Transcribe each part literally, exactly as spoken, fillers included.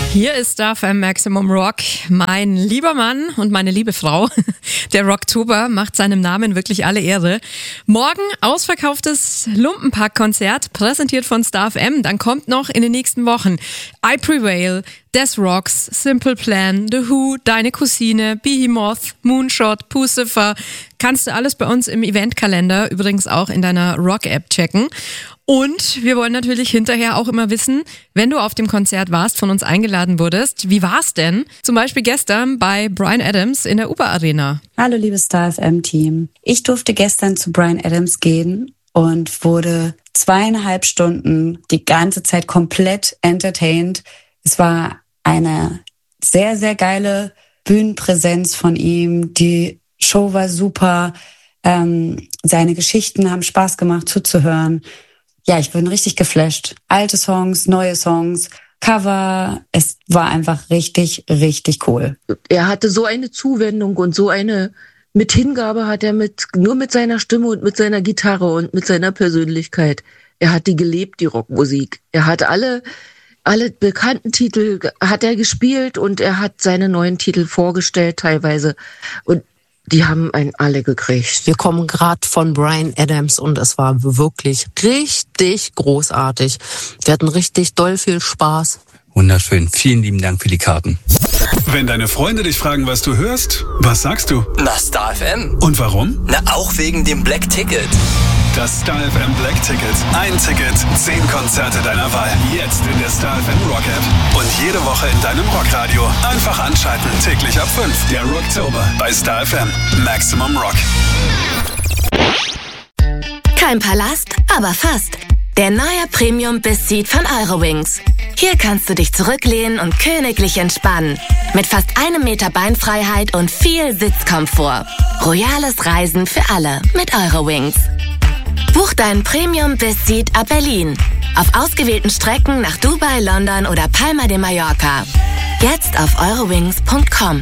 Hier ist Star F M Maximum Rock. Mein lieber Mann und meine liebe Frau, der Rocktober, macht seinem Namen wirklich alle Ehre. Morgen ausverkauftes Lumpenpack-Konzert, präsentiert von Star F M. Dann kommt noch in den nächsten Wochen I Prevail, Death Rocks, Simple Plan, The Who, Deine Cousine, Behemoth, Moonshot, Pucifer. Kannst du alles bei uns im Eventkalender, übrigens auch in deiner Rock-App checken. Und wir wollen natürlich hinterher auch immer wissen, wenn du auf dem Konzert warst, von uns eingeladen wurdest, wie war's denn? Zum Beispiel gestern bei Bryan Adams in der Uber Arena. Hallo liebes Star F M-Team. Ich durfte gestern zu Bryan Adams gehen und wurde zweieinhalb Stunden die ganze Zeit komplett entertained. Es war eine sehr, sehr geile Bühnenpräsenz von ihm. Die Show war super. Ähm, seine Geschichten haben Spaß gemacht zuzuhören. Ja, ich bin richtig geflasht. Alte Songs, neue Songs, Cover. Es war einfach richtig, richtig cool. Er hatte so eine Zuwendung und so eine mit Hingabe hat er mit nur mit seiner Stimme und mit seiner Gitarre und mit seiner Persönlichkeit. Er hat die gelebt, die Rockmusik. Er hat alle alle bekannten Titel hat er gespielt und er hat seine neuen Titel vorgestellt teilweise und die haben einen alle gekriegt. Wir kommen gerade von Bryan Adams und es war wirklich richtig großartig. Wir hatten richtig doll viel Spaß. Wunderschön. Vielen lieben Dank für die Karten. Wenn deine Freunde dich fragen, was du hörst, was sagst du? Na, Star F M. Und warum? Na, auch wegen dem Black Ticket. Das Star F M Black Ticket. Ein Ticket, zehn Konzerte deiner Wahl. Jetzt in der Star F M Rock App. Und jede Woche in deinem Rockradio. Einfach anschalten, täglich ab fünf. Der Rocktober bei Star F M. Maximum Rock. Kein Palast, aber fast. Der neue Premium Bis-Seat von Eurowings. Hier kannst du dich zurücklehnen und königlich entspannen. Mit fast einem Meter Beinfreiheit und viel Sitzkomfort. Royales Reisen für alle mit Eurowings. Buch deinen Premium Bis-Seat ab Berlin. Auf ausgewählten Strecken nach Dubai, London oder Palma de Mallorca. Jetzt auf eurowings punkt com.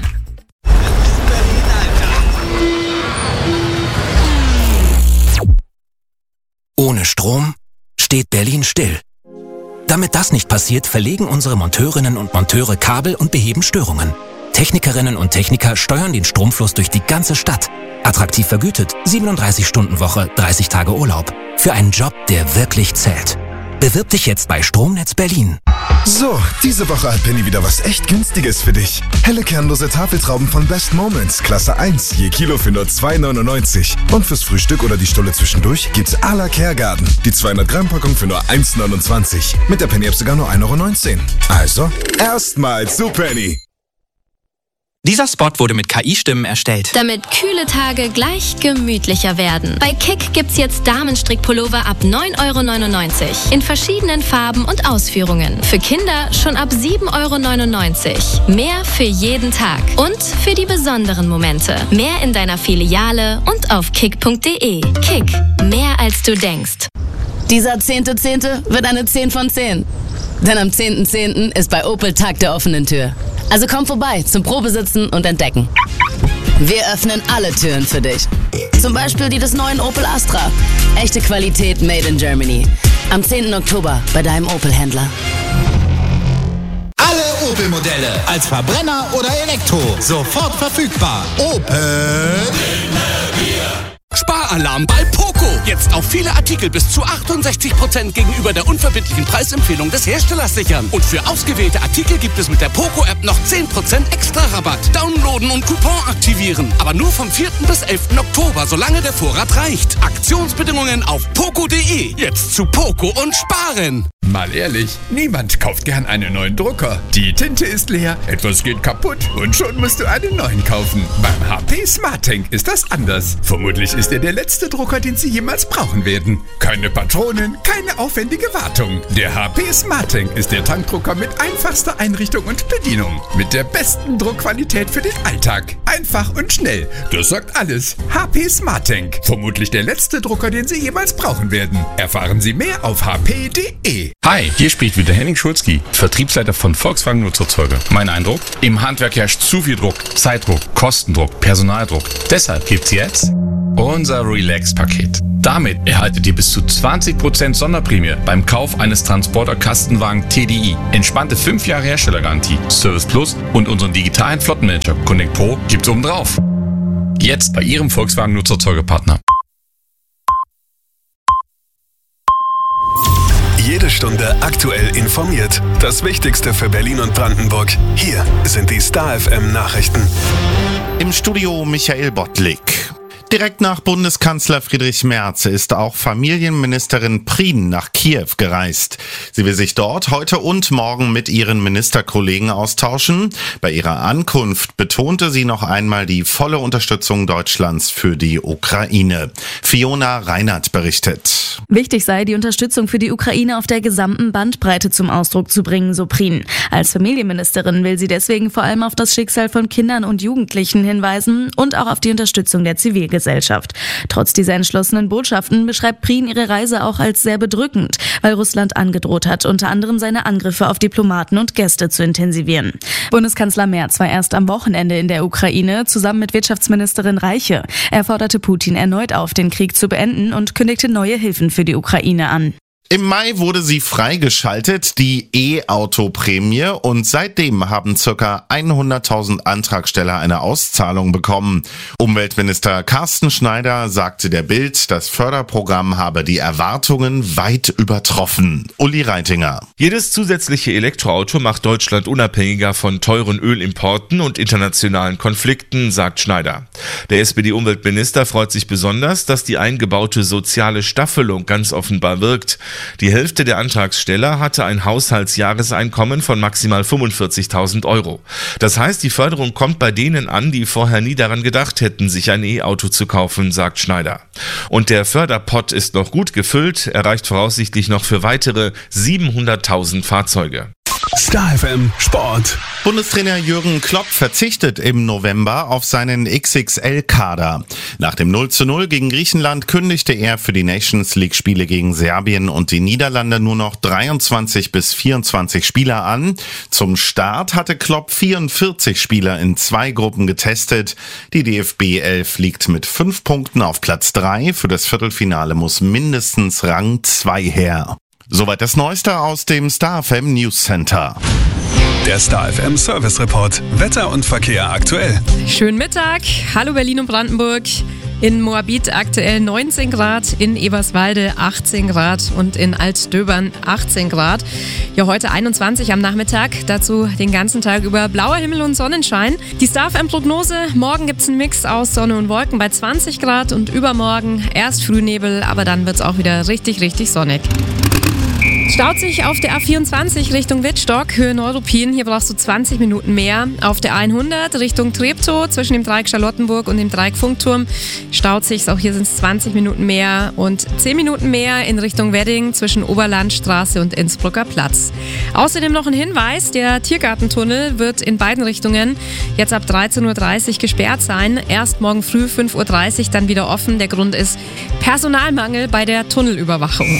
Ohne Strom steht Berlin still. Damit das nicht passiert, verlegen unsere Monteurinnen und Monteure Kabel und beheben Störungen. Technikerinnen und Techniker steuern den Stromfluss durch die ganze Stadt. Attraktiv vergütet, siebenunddreißig Stunden Woche, dreißig Tage Urlaub. Für einen Job, der wirklich zählt. Bewirb dich jetzt bei Stromnetz Berlin. So, diese Woche hat Penny wieder was echt Günstiges für dich. Helle kernlose Tafeltrauben von Best Moments, Klasse eins, je Kilo für nur zwei neunundneunzig. Und fürs Frühstück oder die Stulle zwischendurch gibt's à la Kergarten. Die zweihundert Gramm Packung für nur eins neunundzwanzig. Mit der Penny-App sogar nur ein Euro neunzehn. Also, erstmal zu Penny. Dieser Spot wurde mit K I-Stimmen erstellt. Damit kühle Tage gleich gemütlicher werden. Bei Kick gibt's jetzt Damenstrickpullover ab neun Euro neunundneunzig. In verschiedenen Farben und Ausführungen. Für Kinder schon ab sieben Euro neunundneunzig. Mehr für jeden Tag. Und für die besonderen Momente. Mehr in deiner Filiale und auf kick punkt de. Kick. Mehr als du denkst. Dieser zehnte Zehnte wird eine zehn von zehn. Denn am zehnten Zehnten ist bei Opel Tag der offenen Tür. Also komm vorbei zum Probesitzen und Entdecken. Wir öffnen alle Türen für dich. Zum Beispiel die des neuen Opel Astra. Echte Qualität made in Germany. Am zehnten Oktober bei deinem Opel-Händler. Alle Opel-Modelle als Verbrenner oder Elektro. Sofort verfügbar. Opel. Sparalarm bei Poco. Jetzt auf viele Artikel bis zu achtundsechzig Prozent gegenüber der unverbindlichen Preisempfehlung des Herstellers sichern. Und für ausgewählte Artikel gibt es mit der Poco-App noch zehn Prozent extra Rabatt. Downloaden und Coupon aktivieren. Aber nur vom vierten bis elften Oktober, solange der Vorrat reicht. Aktionsbedingungen auf poco punkt de. Jetzt zu Poco und sparen. Mal ehrlich, niemand kauft gern einen neuen Drucker. Die Tinte ist leer, etwas geht kaputt und schon musst du einen neuen kaufen. Beim H P SmartTank ist das anders. Vermutlich ist er der letzte Drucker, den Sie jemals brauchen werden. Keine Patronen, keine aufwendige Wartung. Der H P SmartTank ist der Tankdrucker mit einfachster Einrichtung und Bedienung. Mit der besten Druckqualität für den Alltag. Einfach und schnell. Das sagt alles. H P SmartTank. Vermutlich der letzte Drucker, den Sie jemals brauchen werden. Erfahren Sie mehr auf h p punkt de. Hi, hier spricht wieder Henning Schulzki, Vertriebsleiter von Volkswagen Nutzfahrzeuge. Mein Eindruck? Im Handwerk herrscht zu viel Druck, Zeitdruck, Kostendruck, Personaldruck. Deshalb gibt's jetzt unser Relax-Paket. Damit erhaltet ihr bis zu zwanzig Prozent Sonderprämie beim Kauf eines Transporter-Kastenwagen T D I. Entspannte fünf Jahre Herstellergarantie, Service Plus und unseren digitalen Flottenmanager Connect Pro gibt's oben drauf. Jetzt bei Ihrem Volkswagen Nutzfahrzeuge-Partner. Jede Stunde aktuell informiert. Das Wichtigste für Berlin und Brandenburg. Hier sind die Star F M Nachrichten. Im Studio Michael Bottlik. Direkt nach Bundeskanzler Friedrich Merz ist auch Familienministerin Prien nach Kiew gereist. Sie will sich dort heute und morgen mit ihren Ministerkollegen austauschen. Bei ihrer Ankunft betonte sie noch einmal die volle Unterstützung Deutschlands für die Ukraine. Fiona Reinert berichtet. Wichtig sei, die Unterstützung für die Ukraine auf der gesamten Bandbreite zum Ausdruck zu bringen, so Prien. Als Familienministerin will sie deswegen vor allem auf das Schicksal von Kindern und Jugendlichen hinweisen und auch auf die Unterstützung der Zivilgesellschaft. Gesellschaft. Trotz dieser entschlossenen Botschaften beschreibt Prien ihre Reise auch als sehr bedrückend, weil Russland angedroht hat, unter anderem seine Angriffe auf Diplomaten und Gäste zu intensivieren. Bundeskanzler Merz war erst am Wochenende in der Ukraine, zusammen mit Wirtschaftsministerin Reiche. Er forderte Putin erneut auf, den Krieg zu beenden und kündigte neue Hilfen für die Ukraine an. Im Mai wurde sie freigeschaltet, die E-Auto-Prämie, und seitdem haben circa hunderttausend Antragsteller eine Auszahlung bekommen. Umweltminister Carsten Schneider sagte der Bild, das Förderprogramm habe die Erwartungen weit übertroffen. Uli Reitinger. Jedes zusätzliche Elektroauto macht Deutschland unabhängiger von teuren Ölimporten und internationalen Konflikten, sagt Schneider. Der S P D-Umweltminister freut sich besonders, dass die eingebaute soziale Staffelung ganz offenbar wirkt. Die Hälfte der Antragsteller hatte ein Haushaltsjahreseinkommen von maximal fünfundvierzigtausend Euro. Das heißt, die Förderung kommt bei denen an, die vorher nie daran gedacht hätten, sich ein E-Auto zu kaufen, sagt Schneider. Und der Förderpott ist noch gut gefüllt, er reicht voraussichtlich noch für weitere siebenhunderttausend Fahrzeuge. Star F M Sport. Bundestrainer Jürgen Klopp verzichtet im November auf seinen X X L-Kader. Nach dem null zu null gegen Griechenland kündigte er für die Nations League-Spiele gegen Serbien und die Niederlande nur noch dreiundzwanzig bis vierundzwanzig Spieler an. Zum Start hatte Klopp vierundvierzig Spieler in zwei Gruppen getestet. Die D F B elf liegt mit fünf Punkten auf Platz drei. Für das Viertelfinale muss mindestens Rang zwei her. Soweit das Neueste aus dem Star F M News Center. Der Star F M Service Report. Wetter und Verkehr aktuell. Schönen Mittag. Hallo Berlin und Brandenburg. In Moabit aktuell neunzehn Grad, in Eberswalde achtzehn Grad und in Altdöbern achtzehn Grad. Ja, heute einundzwanzig am Nachmittag. Dazu den ganzen Tag über blauer Himmel und Sonnenschein. Die Star F M Prognose. Morgen gibt es einen Mix aus Sonne und Wolken bei zwanzig Grad und übermorgen erst Frühnebel, aber dann wird es auch wieder richtig, richtig sonnig. Staut sich auf der A vierundzwanzig Richtung Wittstock, Höhe Neuruppin. Hier brauchst du zwanzig Minuten mehr. Auf der hundert Richtung Treptow zwischen dem Dreieck Charlottenburg und dem Dreieck Funkturm staut sich. Auch hier sind es zwanzig Minuten mehr und zehn Minuten mehr in Richtung Wedding zwischen Oberlandstraße und Innsbrucker Platz. Außerdem noch ein Hinweis, der Tiergartentunnel wird in beiden Richtungen jetzt ab dreizehn Uhr dreißig gesperrt sein. Erst morgen früh fünf Uhr dreißig dann wieder offen. Der Grund ist Personalmangel bei der Tunnelüberwachung.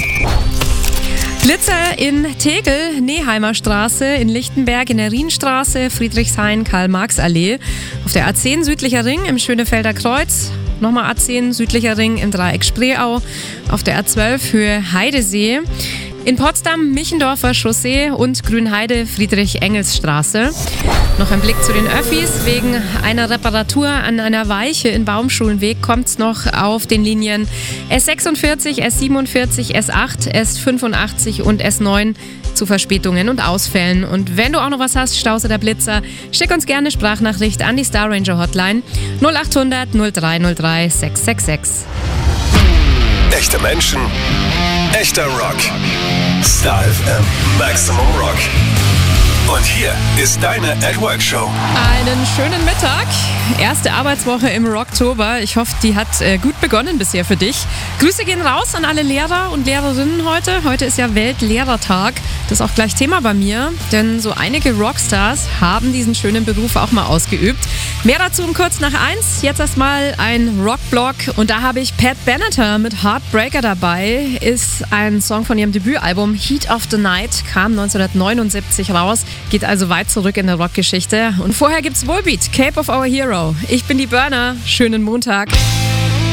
Blitzer in Tegel, Neheimer Straße, in Lichtenberg, in der Rienstraße, Friedrichshain, Karl-Marx-Allee. Auf der A zehn südlicher Ring im Schönefelder Kreuz. Nochmal A zehn südlicher Ring im Dreieck Spreeau. Auf der A zwölf Höhe Heidesee. In Potsdam Michendorfer Chaussee und Grünheide Friedrich-Engels-Straße. Noch ein Blick zu den Öffis. Wegen einer Reparatur an einer Weiche in Baumschulenweg kommt es noch auf den Linien S sechsundvierzig, S siebenundvierzig, S acht, S fünfundachtzig und S neun zu Verspätungen und Ausfällen. Und wenn du auch noch was hast, Staus oder Blitzer, schick uns gerne eine Sprachnachricht an die Star Ranger Hotline null acht hundert null drei null drei sechs sechs sechs. Echte Menschen, echter Rock. Star F M Maximum Rock. Und hier ist deine At Work Show. Einen schönen Mittag. Erste Arbeitswoche im Rocktober. Ich hoffe, die hat äh, gut begonnen bisher für dich. Grüße gehen raus an alle Lehrer und Lehrerinnen heute. Heute ist ja Weltlehrertag. Das ist auch gleich Thema bei mir, denn so einige Rockstars haben diesen schönen Beruf auch mal ausgeübt. Mehr dazu um kurz nach eins. Jetzt erstmal ein Rockblock und da habe ich Pat Benatar mit Heartbreaker dabei. Ist ein Song von ihrem Debütalbum Heat of the Night, kam neunzehnhundertneunundsiebzig raus, geht also weit zurück in der Rockgeschichte. Und vorher gibt's Volbeat, Cape of Our Hero. Ich bin die Burner, schönen Montag.